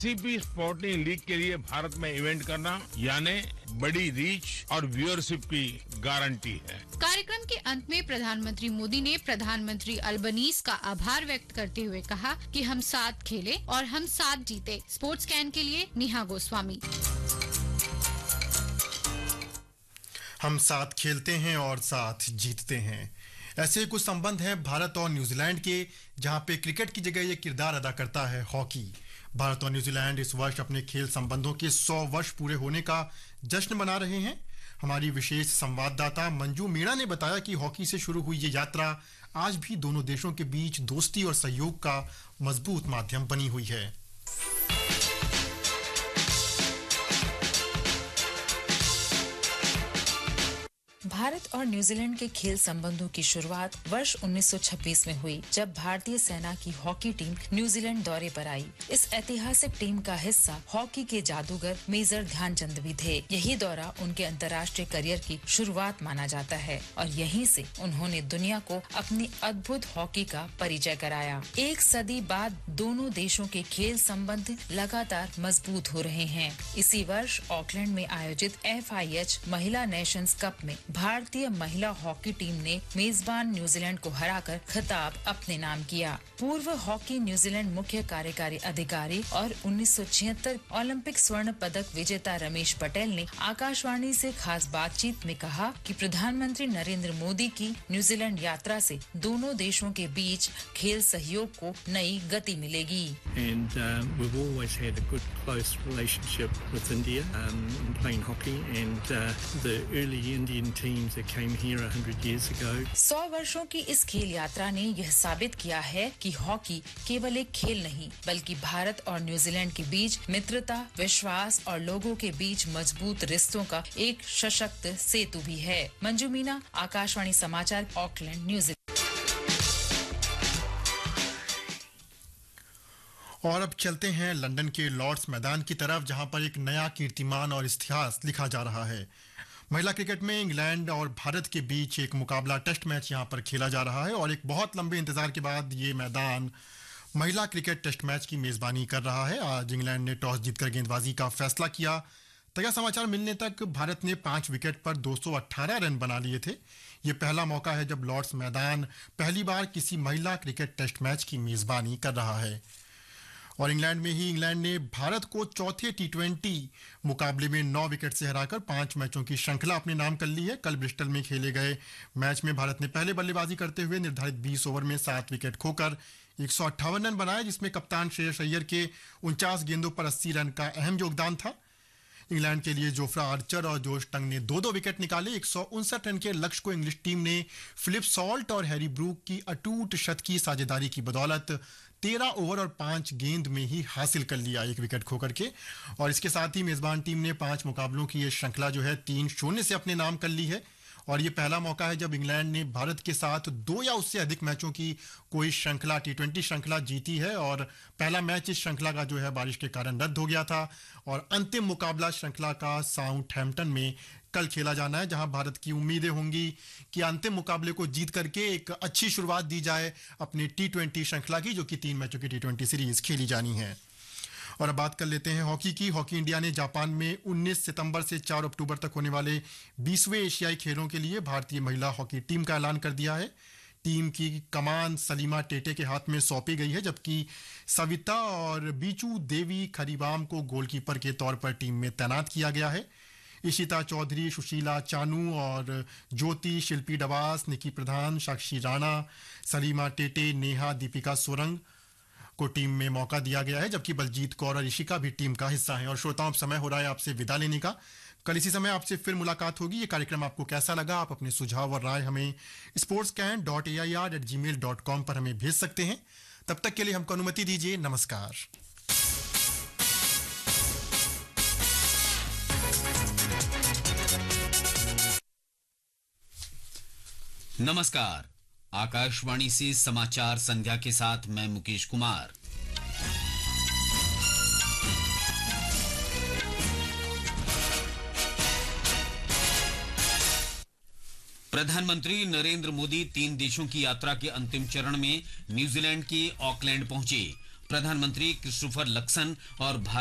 किसी भी sporting league के लिए भारत में इवेंट करना यानी बड़ी रीच और व्यूअरशिप की गारंटी है। कार्यक्रम के अंत में प्रधानमंत्री मोदी ने प्रधानमंत्री अल्बनीज का आभार व्यक्त करते हुए कहा कि हम साथ खेले और हम साथ जीते। स्पोर्ट्स कैन के लिए नेहा गोस्वामी। हम साथ खेलते हैं और साथ जीतते हैं। ऐसे कुछ संबंध हैं भारत और न्यूजीलैंड के, जहां पे क्रिकेट की जगह ये किरदार अदा करता है हॉकी। भारत और न्यूजीलैंड इस वर्ष अपने खेल संबंधों के 100 वर्ष पूरे होने का जश्न मना रहे हैं। हमारी विशेष संवाददाता मंजू मीणा ने बताया कि हॉकी से शुरू हुई ये यात्रा आज भी दोनों देशों के बीच दोस्ती और सहयोग का मजबूत माध्यम बनी हुई है। भारत और न्यूजीलैंड के खेल संबंधों की शुरुआत वर्ष 1926 में हुई, जब भारतीय सेना की हॉकी टीम न्यूजीलैंड दौरे पर आई। इस ऐतिहासिक टीम का हिस्सा हॉकी के जादूगर मेजर ध्यानचंद भी थे। यही दौरा उनके अंतर्राष्ट्रीय करियर की शुरुआत माना जाता है और यहीं से उन्होंने दुनिया को अपनी अद्भुत हॉकी का परिचय कराया। एक सदी बाद दोनों देशों के खेल संबंध लगातार मजबूत हो रहे हैं। इसी वर्ष ऑकलैंड में आयोजित FIH महिला नेशंस कप में भारतीय महिला हॉकी टीम ने मेजबान न्यूजीलैंड को हराकर खिताब अपने नाम किया। पूर्व हॉकी न्यूजीलैंड मुख्य कार्यकारी अधिकारी और 1976 ओलंपिक स्वर्ण पदक विजेता रमेश पटेल ने आकाशवाणी से खास बातचीत में कहा कि प्रधानमंत्री नरेंद्र मोदी की न्यूजीलैंड यात्रा से दोनों देशों के बीच खेल सहयोग को नई गति मिलेगी। And we've always had a good close relationship with India playing hockey and the early Indian teams that came here 100 years ago. 100 वर्षों की इस खेल यात्रा ने यह साबित किया है कि हॉकी केवल एक खेल नहीं, बल्कि भारत और न्यूजीलैंड के बीच मित्रता, विश्वास और लोगों के बीच मजबूत रिश्तों का एक सशक्त सेतु भी है। मंजू मीना, आकाशवाणी समाचार, ऑकलैंड, न्यूजीलैंड। और अब चलते हैं लंदन के लॉर्ड्स मैदान की तरफ, जहां पर एक नया कीर्तिमान और इतिहास लिखा जा रहा है। महिला क्रिकेट में इंग्लैंड और भारत के बीच एक मुकाबला टेस्ट मैच यहां पर खेला जा रहा है और एक बहुत लंबे इंतजार के बाद ये मैदान महिला क्रिकेट टेस्ट मैच की मेजबानी कर रहा है। आज इंग्लैंड ने टॉस जीतकर गेंदबाजी का फैसला किया। ताजा समाचार मिलने तक भारत ने 5 विकेट पर 218 रन बना लिए थे। ये पहला मौका है जब लॉर्ड्स मैदान पहली बार किसी महिला क्रिकेट टेस्ट मैच की मेजबानी कर रहा है। और इंग्लैंड में ही इंग्लैंड ने भारत को चौथे T20 मुकाबले में 9 विकेट से हराकर 5 मैचों की श्रृंखला अपने नाम कर ली है। कल ब्रिस्टल में खेले गए मैच में भारत ने पहले बल्लेबाजी करते हुए निर्धारित 20 ओवर में 7 विकेट खोकर 158 रन बनाए, जिसमें कप्तान श्रेयस अय्यर के 49 गेंदों पर 80 रन का अहम योगदान था। इंग्लैंड के लिए जोफ्रा आर्चर और जोश टंग ने 2-2 विकेट निकाले। 159 रन के लक्ष्य को इंग्लिश टीम ने फिलिप सॉल्ट और हैरी ब्रूक की अटूट शतकीय साझेदारी की बदौलत 13 ओवर और 5 गेंद में ही हासिल कर लिया, 1 विकेट खोकर के। और इसके साथ ही मेजबान टीम ने 5 मुकाबलों की ये श्रृंखला जो है 3-0 से अपने नाम कर ली है। और ये पहला मौका है जब इंग्लैंड ने भारत के साथ 2 या उससे अधिक मैचों की कोई श्रृंखला T20 श्रृंखला जीती है। और पहला मैच इस श्रृंखला का जो है बारिश के कारण रद्द हो गया था और अंतिम मुकाबला श्रृंखला का साउथहैम्पटन में कल खेला जाना है, जहां भारत की उम्मीदें होंगी कि अंतिम मुकाबले को जीत करके एक अच्छी शुरुआत दी जाए अपने T20 श्रृंखला की, जो कि 3 मैचों की T20 सीरीज खेली जानी है। और अब बात कर लेते हैं हॉकी की। हॉकी इंडिया ने जापान में 19 सितंबर से 4 अक्टूबर तक होने वाले 20वें एशियाई खेलों के लिए भारतीय महिला हॉकी टीम का ऐलान कर दिया है। टीम की कमान सलीमा टेटे के हाथ में सौंपी गई है, जबकि सविता और बीचू देवी खरीबाम को गोलकीपर के तौर पर टीम में तैनात किया गया है। इशिता चौधरी, सुशीला चानू और ज्योति, शिल्पी डवास, निकी प्रधान, साक्षी राणा, सलीमा टेटे, नेहा, दीपिका सोरंग को टीम में मौका दिया गया है, जबकि बलजीत कौर और ऋषिका भी टीम का हिस्सा हैं। और श्रोताओं, अब समय हो रहा है आपसे विदा लेने का। कल इसी समय आपसे फिर मुलाकात होगी। ये कार्यक्रम आपको कैसा लगा? आप अपने सुझाव और राय हमें sportscan.air@gmail.com पर हमें भेज सकते हैं। तब तक के लिए हमको अनुमति दीजिए। नमस्कार। नमस्कार। आकाशवाणी से समाचार संध्या के साथ मैं मुकेश कुमार। प्रधानमंत्री नरेंद्र मोदी 3 देशों की यात्रा के अंतिम चरण में न्यूजीलैंड के ऑकलैंड पहुंचे। प्रधानमंत्री क्रिस्टोफर लक्सन और